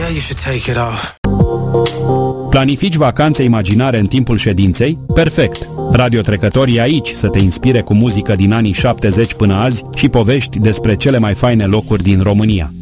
Yeah, you should take it off. Planifici vacanțe imaginare în timpul ședinței? Perfect! Radiotrecătorii aici să te inspire cu muzică din anii 70 până azi și povești despre cele mai faine locuri din România.